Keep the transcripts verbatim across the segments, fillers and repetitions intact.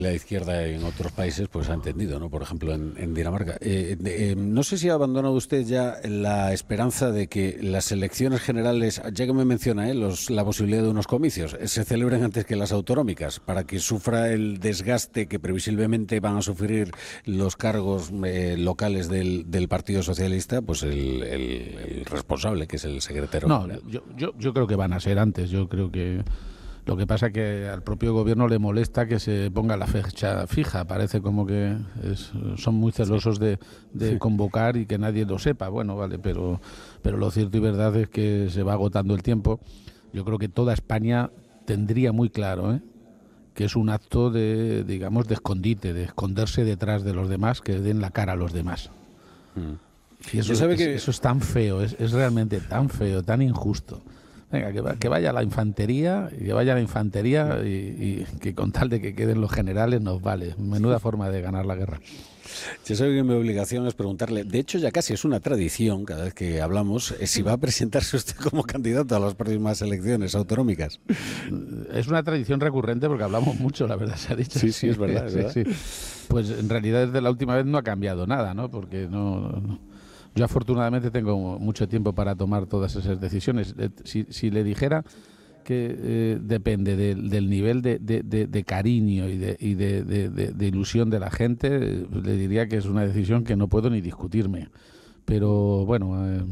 La izquierda en otros países pues ha entendido, ¿no? Por ejemplo, en, en Dinamarca. Eh, de- eh, no sé si ha abandonado usted ya la esperanza de que las elecciones generales, ya que me menciona eh, los, la posibilidad de unos comicios, eh, se celebren antes que las autonómicas, para que sufra el desgaste que previsiblemente van a sufrir los cargos eh, locales del, del Partido Socialista, pues el, el- el responsable, que es el secretario No, general. yo, yo, yo creo que van a ser antes. Yo creo que lo que pasa es que al propio gobierno le molesta que se ponga la fecha fija. Parece como que es- son muy celosos de, de convocar y que nadie lo sepa. Bueno, vale, pero, pero lo cierto y verdad es que se va agotando el tiempo. Yo creo que toda España tendría muy claro, ¿eh?, que es un acto de, digamos, de escondite, de esconderse detrás de los demás, que den la cara a los demás. Mm. Y Ya eso sabe es, que eso es tan feo, es, es realmente tan feo, tan injusto. Venga, que, va- que vaya la infantería, y que vaya la infantería y, y que con tal de que queden los generales nos vale. Menuda forma de ganar la guerra. Ya sabe que mi obligación es preguntarle, de hecho ya casi es una tradición cada vez que hablamos, eh, si va a presentarse usted como candidato a las próximas elecciones autonómicas. Es una tradición recurrente porque hablamos mucho, la verdad se ha dicho. Sí, sí, es verdad, es Sí, verdad. sí. Pues en realidad desde la última vez no ha cambiado nada, ¿no? Porque no, no- yo afortunadamente tengo mucho tiempo para tomar todas esas decisiones. Eh, Si, si le dijera que eh, depende del, del nivel de, de- de- de cariño y, de, y de, de- de- de ilusión de la gente, eh, le diría que es una decisión que no puedo ni discutirme. Pero bueno, eh,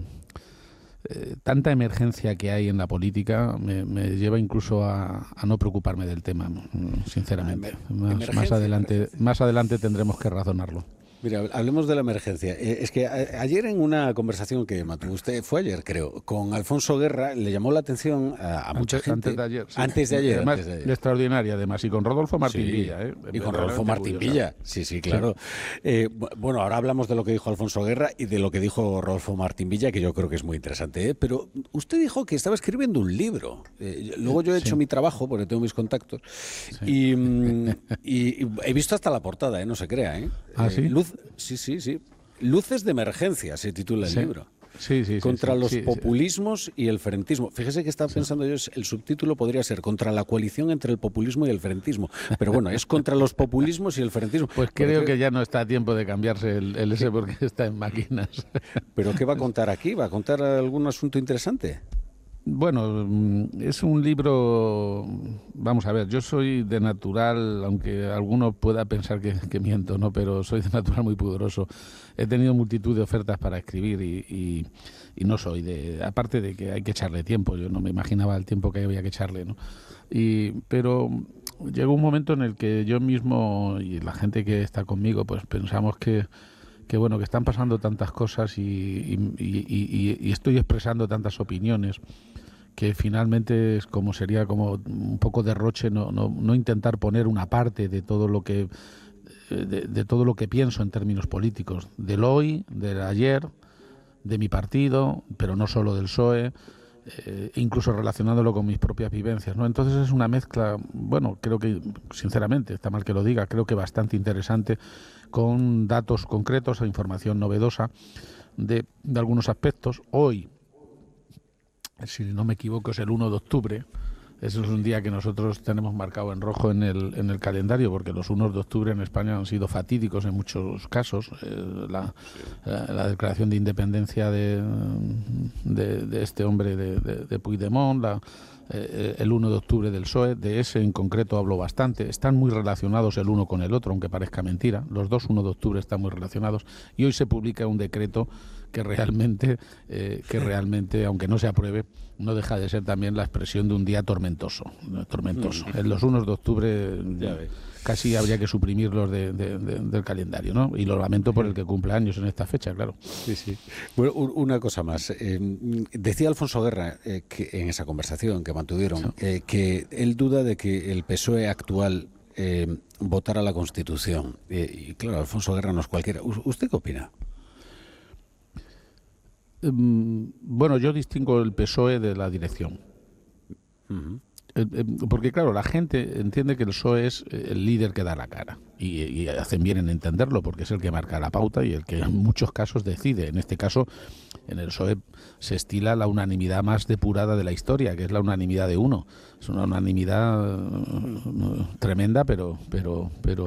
eh, tanta emergencia que hay en la política me, me lleva incluso a, a no preocuparme del tema, mm, Ah, sinceramente. emer- Más, más emergencia. adelante, más adelante tendremos que razonarlo. Mira, hablemos de la emergencia. Eh, es que a- ayer en una conversación que mantuvo usted, fue ayer creo, con Alfonso Guerra, le llamó la atención a, a mucha Antes, antes gente. de ayer, sí. Antes de ayer, Además, antes de ayer. extraordinaria, además, y con Rodolfo Martín Sí, Villa, ¿eh? y con Rodolfo Verdaderamente Martín curiosa. Villa, sí, sí, Sí. claro. Eh, bu- bueno, ahora hablamos de lo que dijo Alfonso Guerra y de lo que dijo Rodolfo Martín Villa, que yo creo que es muy interesante, ¿eh? Pero usted dijo que estaba escribiendo un libro. Eh, luego yo he hecho Sí, mi trabajo, porque tengo mis contactos, sí. y, mm, y- y he visto hasta la portada, ¿eh? No se crea, ¿eh? ¿Ah, Eh, sí? luz, sí, sí, sí. Luces de emergencia se titula el Sí, libro. sí, sí, sí, Contra sí, los sí, sí. populismos y el frentismo. Fíjese que estaba pensando yo, el subtítulo podría ser contra la coalición entre el populismo y el frentismo. Pero bueno, es contra los populismos y el frentismo. Pues Pero creo ¿qué, que ya no está a tiempo de cambiarse el, el ese porque está en máquinas. pero ¿qué va a contar aquí? ¿Va a contar algún asunto interesante? Bueno, mm, es un libro, vamos a ver, yo soy de natural, aunque alguno pueda pensar que, que miento, ¿no? Pero soy de natural muy pudoroso. He tenido multitud de ofertas para escribir y, y- y no soy de, aparte de que hay que echarle tiempo, yo no me imaginaba el tiempo que había que echarle, ¿no? Y, pero llegó un momento en el que yo mismo y la gente que está conmigo, pues pensamos que que bueno, que están pasando tantas cosas y, y- y- y- y estoy expresando tantas opiniones que finalmente es como sería como un poco derroche no, no, no intentar poner una parte de todo lo que eh, de, de todo lo que pienso en términos políticos, del hoy, del ayer, de mi partido, pero no solo del P S O E, eh, incluso relacionándolo con mis propias vivencias, ¿no? Entonces es una mezcla, bueno, creo que, sinceramente, está mal que lo diga, creo que bastante interesante, con datos concretos e información novedosa de, de algunos aspectos. Hoy, si no me equivoco, es el uno de octubre. Eso es un día que nosotros tenemos marcado en rojo en el, en el calendario, porque los unos de octubre en España han sido fatídicos en muchos casos. Eh, la, la, la declaración de independencia de, de, de este hombre de, de, de Puigdemont, la, eh, el uno de octubre del P S O E, de ese en concreto hablo bastante. Están muy relacionados el uno con el otro, aunque parezca mentira. Los dos uno de octubre están muy relacionados. Y hoy se publica un decreto que realmente, eh, que realmente, aunque no se apruebe, no deja de ser también la expresión de un día tormentoso. tormentoso. En los unos de octubre Ya ve. casi habría que suprimirlos de, de, de, del calendario, ¿no? Y lo lamento por el que cumple años en esta fecha, claro. Sí, sí. Bueno, u- una cosa más. Eh, decía Alfonso Guerra eh, que en esa conversación que mantuvieron eh, que él duda de que el P S O E actual eh, votara la Constitución. Eh, y claro, Alfonso Guerra no es cualquiera. ¿U- ¿Usted qué opina? Mm, Bueno, yo distingo el P S O E de la dirección. Ujú. Eh, eh, Porque claro, la gente entiende que el P S O E es eh, el líder que da la cara y, y hacen bien en entenderlo porque es el que marca la pauta y el que en muchos casos decide. En este caso, en el P S O E se estila la unanimidad más depurada de la historia, que es la unanimidad de uno. Es una unanimidad eh, tremenda, pero pero pero